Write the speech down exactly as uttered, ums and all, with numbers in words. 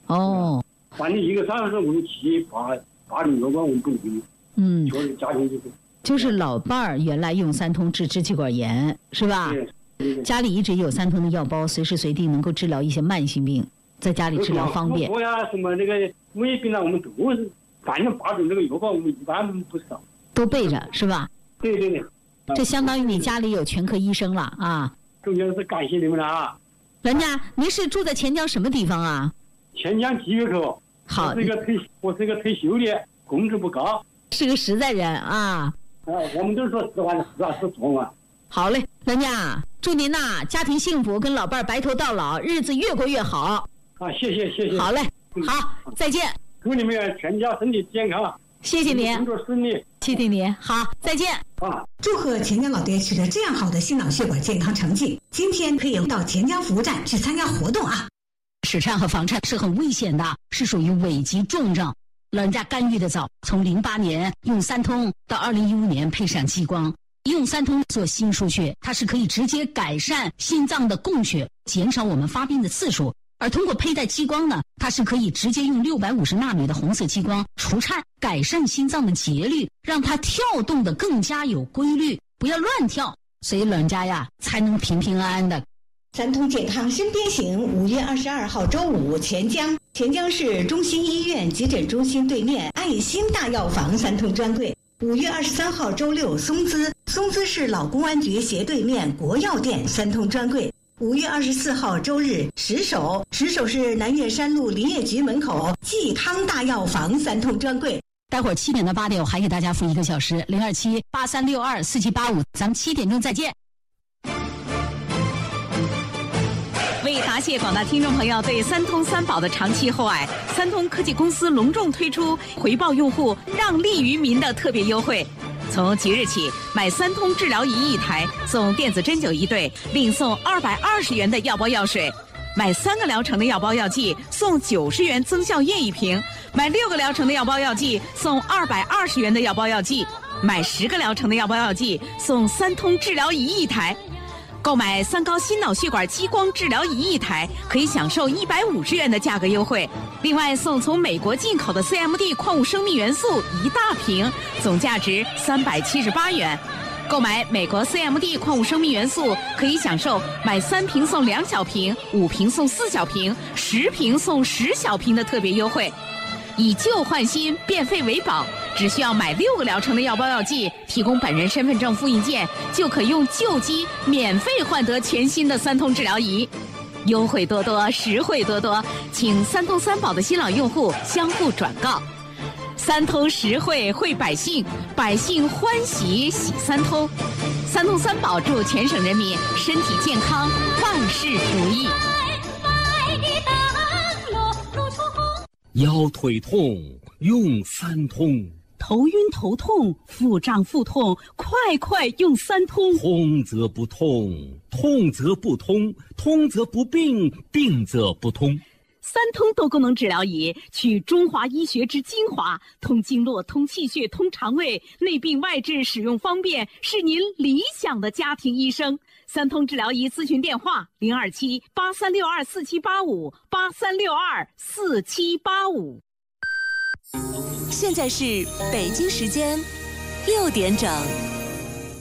哦， 反正一个三十五七八八零多万我们不给， 嗯， 就是家庭就是就是老伴儿原来用三通治支气管炎是吧？ 对对对， 家里一直有三通的药包，随时随地能够治疗一些慢性病，在家里治疗方便。 我呀，什么那个胃病啊，我们都是反正八种这个药包，我们一般不少， 都备着是吧？ 对对对， 这相当于你家里有全科医生了啊！ 重要是感谢你们了啊！ 人家您是住在钱江什么地方啊？ 钱江体育口。 好， 我是一个退我是一个退休的，工资不高， 是个实在人啊！ 啊，我们都是说实话的，实话实说嘛。 好嘞，人家祝您呐家庭幸福，跟老伴儿白头到老，日子越过越好。 啊，谢谢谢谢。 好嘞，好，再见。 祝你们全家身体健康。 谢谢您， 工作顺利。 谢谢您，好，再见。 啊， 祝贺钱江老爹取得这样好的心脑血管健康成绩，今天可以到钱江服务站去参加活动啊。 室颤和房颤是很危险的，是属于危急重症。老人家干预的早，从零八年用三通到二零一五年配上激光，用三通做心输血，它是可以直接改善心脏的供血，减少我们发病的次数。而通过佩戴激光呢，它是可以直接用六百五十纳米的红色激光除颤，改善心脏的节律，让它跳动的更加有规律，不要乱跳，所以老人家呀才能平平安安的。 三通健康身边行，五月二十二号周五，钱江钱江市中心医院急诊中心对面爱心大药房三通专柜。五月二十三号周六，松滋松滋市老公安局斜对面国药店三通专柜。五月二十四号周日，石首石首市南岳山路林业局门口冀康大药房三通专柜。 待会儿七点到八点，我还给大家付一个小时，零二七八三六二四七八五，咱们七点钟再见。 为答谢广大听众朋友对三通三宝的长期厚爱，三通科技公司隆重推出回报用户让利于民的特别优惠。从即日起，买三通治疗仪一台送电子针灸一对，另送二百二十元的药包药水；买三个疗程的药包药剂送九十元增效液一瓶；买六个疗程的药包药剂送二百二十元的药包药剂；买十个疗程的药包药剂送三通治疗仪一台。购买三高心脑血管激光治疗仪一台，可以享受一百五十元的价格优惠。另外送从美国进口的 C M D 矿物生命元素一大瓶，总价值三百七十八元。购买美国 C M D 矿物生命元素，可以享受买三瓶送两小瓶、五瓶送四小瓶、十瓶送十小瓶的特别优惠。以旧换新，变废为宝，只需要买六个疗程的药包药剂，提供本人身份证复印件，就可用旧机免费换得全新的三通治疗仪。优惠多多，实惠多多，请三通三宝的新老用户相互转告。三通实惠惠百姓，百姓欢喜喜三通。三通三宝祝全省人民身体健康，万事如意。 腰腿痛用三通， 头晕头痛腹胀腹痛快快用三通。 通则不痛，痛则不通，通则不病，病则不通。 三通多功能治疗仪取中华医学之精华，通经络、通气血、通肠胃，内病外治，使用方便，是您理想的家庭医生。三通治疗仪咨询电话：零二七八三六二四七八五八三六二四七八五。 现在是北京时间六点整。